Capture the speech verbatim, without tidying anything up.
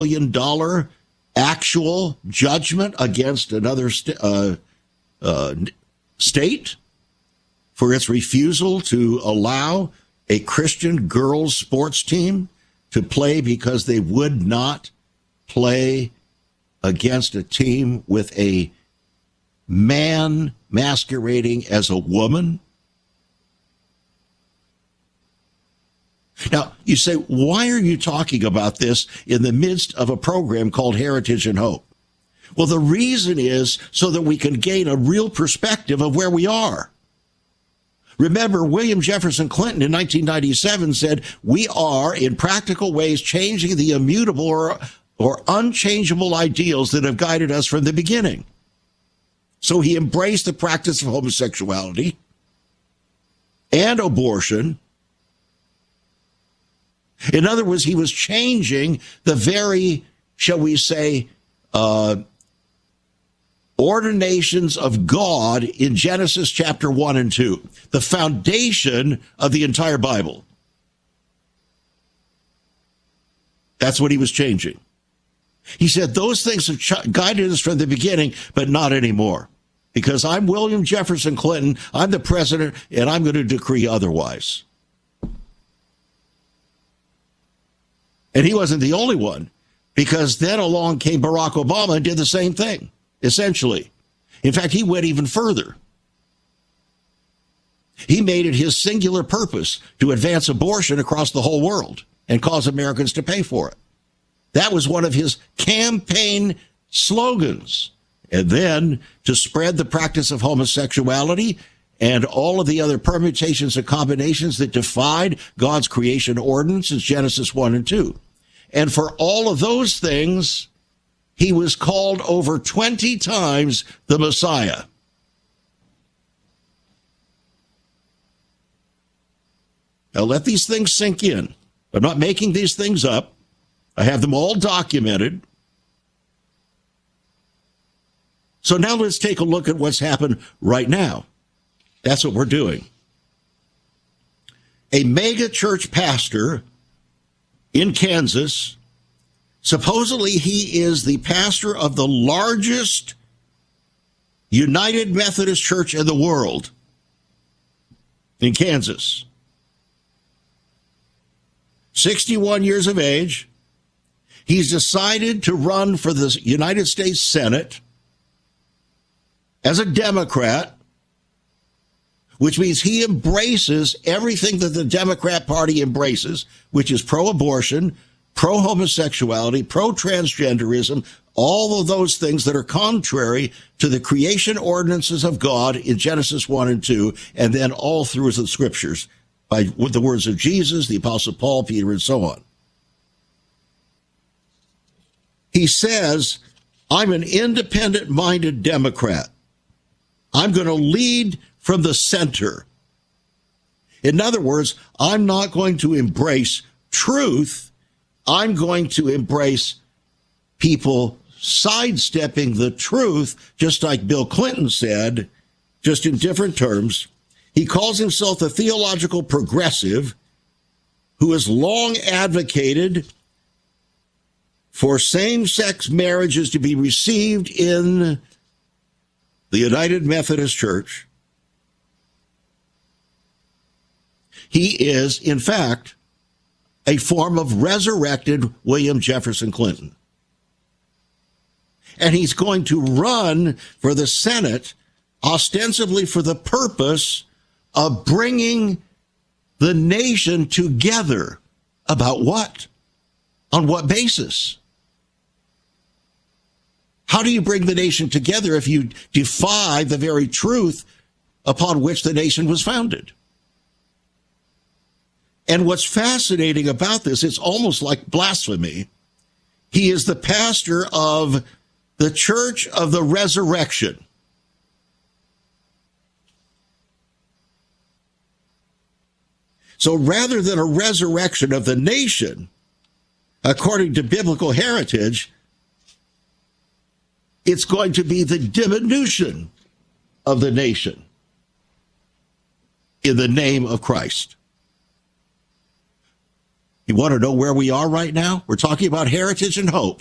million dollars actual judgment against another st- uh, uh, state for its refusal to allow a Christian girls sports team to play because they would not play against a team with a man masquerading as a woman. Now, you say, why are you talking about this in the midst of a program called Heritage and Hope? Well, the reason is so that we can gain a real perspective of where we are. Remember, William Jefferson Clinton in nineteen ninety-seven said, we are, in practical ways, changing the immutable or, or unchangeable ideals that have guided us from the beginning. So he embraced the practice of homosexuality and abortion. In other words, he was changing the very, shall we say, uh, ordinations of God in Genesis chapter one and two, the foundation of the entire Bible. That's what he was changing. He said, those things have ch- guided us from the beginning, but not anymore. Because I'm William Jefferson Clinton, I'm the president, and I'm going to decree otherwise. And he wasn't the only one, because then along came Barack Obama and did the same thing, essentially. In fact, he went even further. He made it his singular purpose to advance abortion across the whole world and cause Americans to pay for it. That was one of his campaign slogans. And then to spread the practice of homosexuality and all of the other permutations and combinations that defied God's creation ordinances, Genesis one and two. And for all of those things, he was called over twenty times the Messiah. Now let these things sink in. I'm not making these things up. I have them all documented. So now let's take a look at what's happened right now. That's what we're doing. A mega church pastor in Kansas, supposedly he is the pastor of the largest United Methodist Church in the world in Kansas. sixty-one years of age. He's decided to run for the United States Senate as a Democrat, which means he embraces everything that the Democrat Party embraces, which is pro-abortion, pro-homosexuality, pro-transgenderism, all of those things that are contrary to the creation ordinances of God in Genesis one and two, and then all through the scriptures, by with the words of Jesus, the Apostle Paul, Peter, and so on. He says, I'm an independent-minded Democrat. I'm going to lead from the center. In other words, I'm not going to embrace truth. I'm going to embrace people sidestepping the truth, just like Bill Clinton said, just in different terms. He calls himself a theological progressive who has long advocated for same-sex marriages to be received in the United Methodist Church. He is, in fact, a form of resurrected William Jefferson Clinton. And he's going to run for the Senate ostensibly for the purpose of bringing the nation together. About what? On what basis? How do you bring the nation together if you defy the very truth upon which the nation was founded? And what's fascinating about this, it's almost like blasphemy. He is the pastor of the Church of the Resurrection. So rather than a resurrection of the nation, according to biblical heritage, it's going to be the diminution of the nation in the name of Christ. You want to know where we are right now? We're talking about heritage and hope.